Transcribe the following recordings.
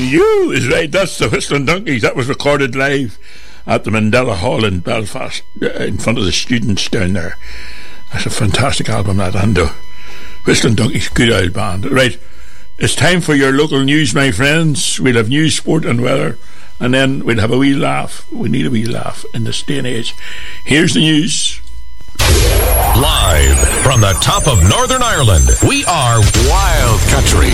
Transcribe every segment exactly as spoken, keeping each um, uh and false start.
you is right. That's the Whistling Donkeys. That was recorded live at the Mandela Hall in Belfast, uh, in front of the students down there. That's a fantastic album, that, and uh, Whistling Donkeys, good old band. Right, it's time for your local news, my friends. We'll have news, sport and weather, and then we'll have a wee laugh. We need a wee laugh in this day and age. Here's the news. Live from the top of Northern Ireland, we are Wild Country.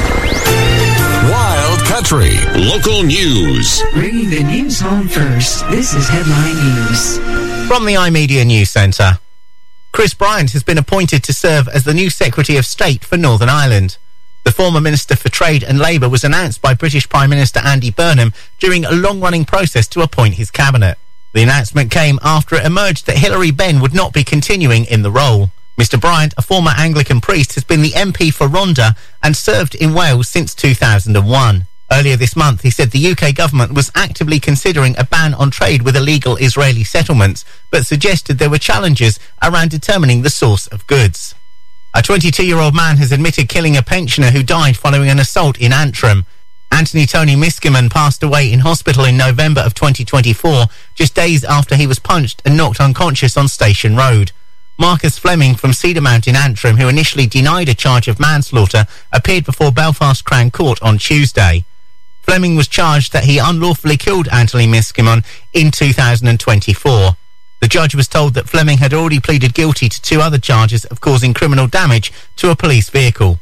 Wild Country local news. Bringing the news home first. This is Headline News. From the iMedia News Centre. Chris Bryant has been appointed to serve as the new Secretary of State for Northern Ireland. The former Minister for Trade and Labour was announced by British Prime Minister Andy Burnham during a long-running process to appoint his cabinet. The announcement came after it emerged that Hilary Benn would not be continuing in the role. Mister Bryant, a former Anglican priest, has been the M P for Rhondda and served in Wales since two thousand one. Earlier this month, he said the U K government was actively considering a ban on trade with illegal Israeli settlements, but suggested there were challenges around determining the source of goods. A twenty-two-year-old man has admitted killing a pensioner who died following an assault in Antrim. Anthony Tony Miskiman passed away in hospital in November of twenty twenty-four, just days after he was punched and knocked unconscious on Station Road. Marcus Fleming from Cedarmount in Antrim, who initially denied a charge of manslaughter, appeared before Belfast Crown Court on Tuesday. Fleming was charged that he unlawfully killed Anthony Miskiman in two thousand twenty-four. The judge was told that Fleming had already pleaded guilty to two other charges of causing criminal damage to a police vehicle.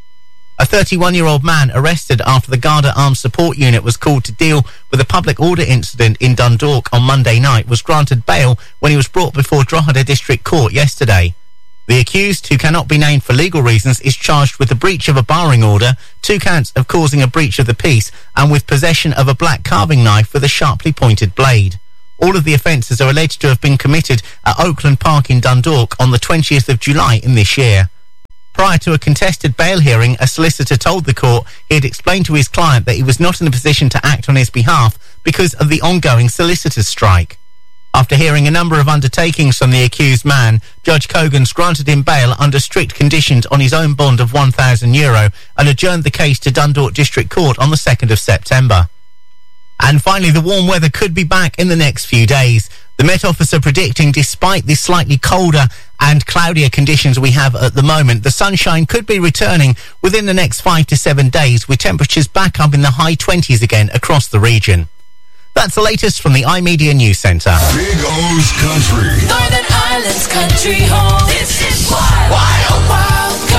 A thirty-one-year-old man arrested after the Garda Armed Support Unit was called to deal with a public order incident in Dundalk on Monday night was granted bail when he was brought before Drogheda District Court yesterday. The accused, who cannot be named for legal reasons, is charged with the breach of a barring order, two counts of causing a breach of the peace, and with possession of a black carving knife with a sharply pointed blade. All of the offences are alleged to have been committed at Oakland Park in Dundalk on the twentieth of July in this year. Prior to a contested bail hearing, a solicitor told the court he had explained to his client that he was not in a position to act on his behalf because of the ongoing solicitors' strike. After hearing a number of undertakings from the accused man, Judge Cogans granted him bail under strict conditions on his own bond of one thousand euro and adjourned the case to Dundalk District Court on the second of September. And finally, the warm weather could be back in the next few days. The Met Office are predicting, despite the slightly colder and cloudier conditions we have at the moment, the sunshine could be returning within the next five to seven days, with temperatures back up in the high twenties again across the region. That's the latest from the iMedia News Centre. Big O's Country. Northern Ireland's country home. This is Wild, Wild, Wild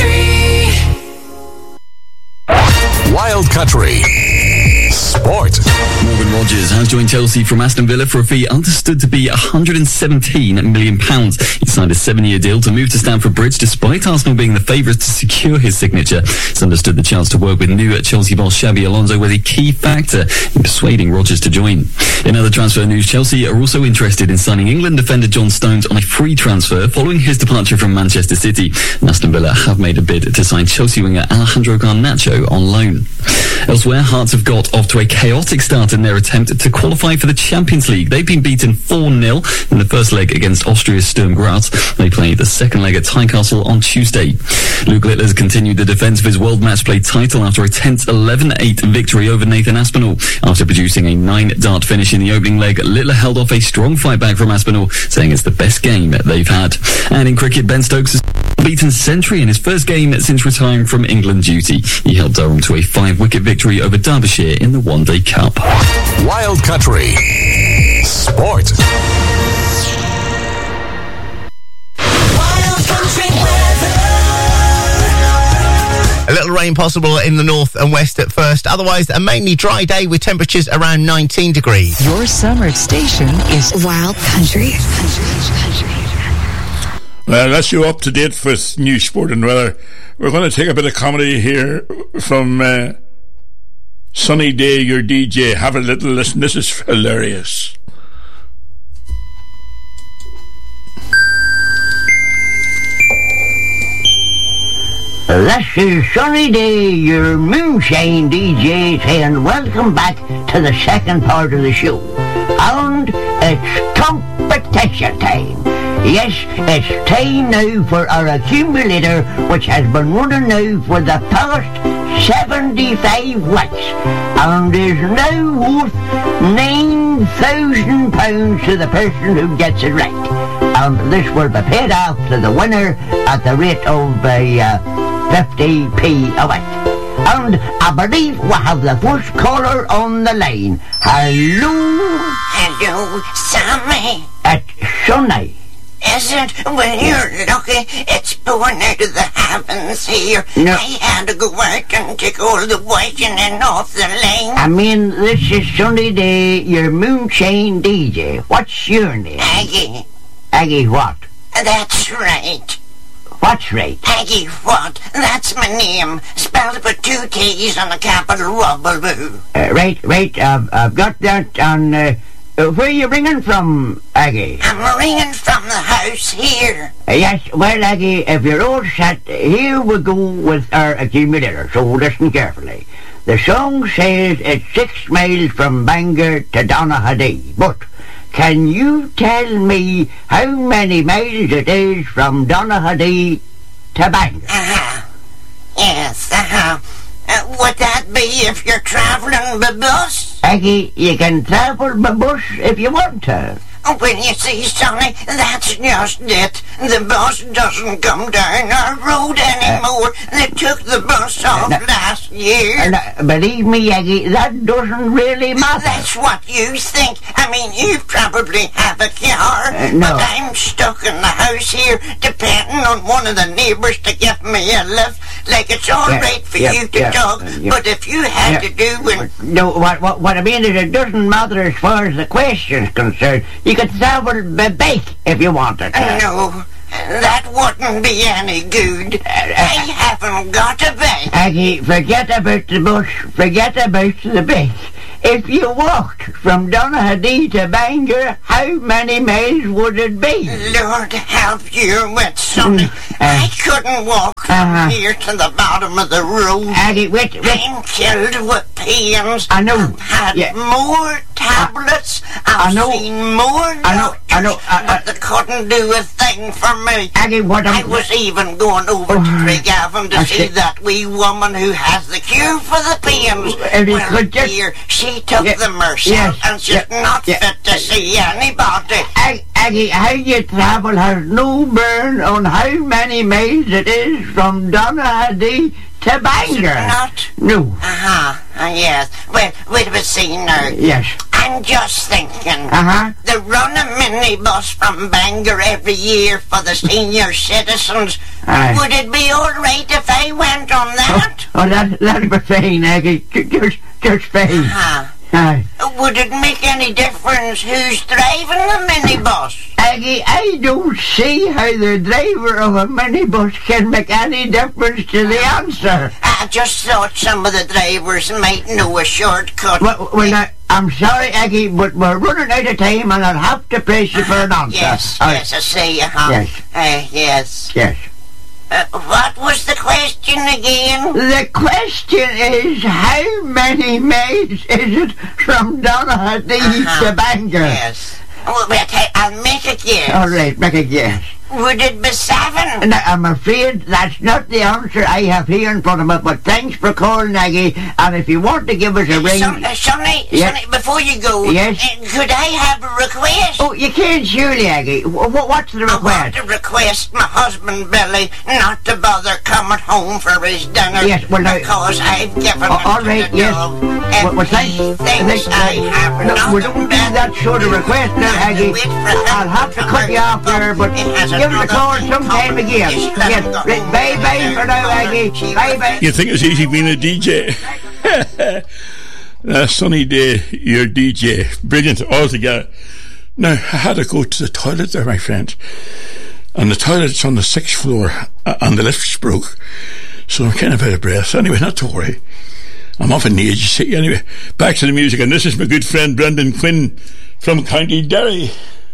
Country. Wild Country. Sport. Morgan Rogers has joined Chelsea from Aston Villa for a fee understood to be one hundred seventeen million pounds. He signed a seven-year deal to move to Stamford Bridge despite Arsenal being the favourites to secure his signature. It's understood the chance to work with new Chelsea boss Xabi Alonso was a key factor in persuading Rogers to join. In other transfer news, Chelsea are also interested in signing England defender John Stones on a free transfer following his departure from Manchester City. And Aston Villa have made a bid to sign Chelsea winger Alejandro Garnacho on loan. Elsewhere, Hearts have got off to a chaotic start in their attempt to qualify for the Champions League. They've been beaten four nil in the first leg against Austria's Sturm Graz. They play the second leg at Tynecastle on Tuesday. Luke Littler's continued the defence of his World Match Play title after a tense eleven eight victory over Nathan Aspinall. After producing a nine-dart finish in the opening leg, Littler held off a strong fight back from Aspinall, saying it's the best game they've had. And in cricket, Ben Stokes has beaten century in his first game since retiring from England duty. He helped Durham to a five-wicket victory over Derbyshire in the One Day Cup. Wild Country. Sport. Wild Country weather. A little rain possible in the north and west at first. Otherwise, a mainly dry day with temperatures around nineteen degrees. Your summer station is Wild Country. Well, that's you up to date with news, sport and weather. We're going to take a bit of comedy here from uh, Sunny Day, your D J. Have a little listen. This is hilarious. This is Sunny Day, your moonshine D J, saying welcome back to the second part of the show. And it's competition time. Yes, it's time now for our accumulator, which has been running now for the past seventy-five watts and is now worth nine thousand pounds to the person who gets it right. And this will be paid off to the winner at the rate of uh, fifty p a watt. And I believe we have the first caller on the line. Hello? Hello, Sammy. It's Sonny. Is it? Well, you're lucky it's born out of the heavens here. No. I had to go out and take all the whitening off the line. I mean, this is Sunny Day, your moonshine D J. What's your name? Aggie. Aggie what? That's right. What's right? Aggie what? That's my name. Spelled with two T's and a capital wobble-boo. Uh, right, right, I've, I've got that on... Uh, uh, where are you ringing from, Aggie? I'm ringing from the house here. Uh, yes, well, Aggie, if you're all set, here we go with our accumulator, so listen carefully. The song says it's six miles from Bangor to Donaghadee, but can you tell me how many miles it is from Donaghadee to Bangor? Uh-huh. Yes, uh-huh. Uh, would that be if you're travelling by bus? Aggie, you can travel by bus if you want to. Oh, well, you see, Sonny, that's just it. The bus doesn't come down our road anymore. Uh, they took the bus off uh, last year. And uh, believe me, Aggie, that doesn't really matter. That's what you think. I mean, you probably have a car, uh, no. but I'm stuck in the house here, depending on one of the neighbours to give me a lift. Like, it's all yeah, right for yeah, you to yeah, talk, uh, yeah. but if you had yeah. to do with... No, what, what, what I mean is it doesn't matter as far as the question's concerned. You could travel by bike if you wanted to. No, that wouldn't be any good. Uh, uh, I haven't got a bike. Aggie, forget about the bus, forget about the bike. If you walked from Donaghadee to Bangor, how many miles would it be? Lord help you with Sonny. Mm, uh, I couldn't walk from uh-huh. here to the bottom of the road. Aggie, wait, wait. I'm killed with pains. I know. I've had Yeah. more tablets. I've I know. seen more I know, I know, doctors, I- I- but they couldn't do a thing for me. Aggie, what I I'm... was even going over Oh, to Craigavon to I see see. that wee woman who has the cure for the pains. If you Well, could just- dear, she took Yeah, them herself, yes, and she's yeah, not yeah. fit to see anybody. Ag- Aggie, how you travel has no bearing on how many miles it is from Donaghadee to Bangor. Not? No. Uh-huh, uh, yes. Well, wait a see now. Yes. I'm just thinking. Uh-huh. They run a minibus from Bangor every year for the senior citizens. Aye. Would it be all right if I went on that? Oh, that, that'd be fine, Aggie. J- Just, just fine. Uh-huh. Aye. Would it make any difference who's driving the minibus? Aggie, I don't see how the driver of a minibus can make any difference to the answer. I just thought some of the drivers might know a shortcut. Well, well now, I'm sorry, Aggie, but we're running out of time and I'll have to press you for an answer. Yes, Aye. yes, I see. Uh-huh. Yes. Uh, yes. Yes. Uh, what was the question again? The question is, how many miles is it from Donaghadee Uh-huh. to Bangor? Yes. Oh, wait, I- I'll make a guess. All right, make a guess. Would it be seven? Now, I'm afraid that's not the answer I have here in front of me, but thanks for calling, Aggie, and if you want to give us a ring... Son, uh, Sonny, Yes. Sonny, before you go, Yes. uh, could I have a request? Oh, you can surely, Aggie. W- w- what's the I want request? to request my husband Billy not to bother coming home for his dinner. Yes, well, now- because I've given Oh, him all to right, the yes. dog. Well, well, And thanks. he thinks thanks, I have no, nothing we don't do better that sort of request now, Aggie. Wait for him I'll have to cut you off there, but It has give us a call another sometime again. Yes, let Yes, him go. right, bye-bye for now, Aggie. Bye-bye. You think it's easy being a D J? A sunny day, you're D J. Brilliant altogether. Now, I had to go to the toilet there, my friends. And the toilet's on the sixth floor, uh, and the lift's broke. So I'm kind of out of breath. Anyway, not to worry. I'm off in the age, you see. Anyway, back to the music, and this is my good friend Brendan Quinn from County Derry.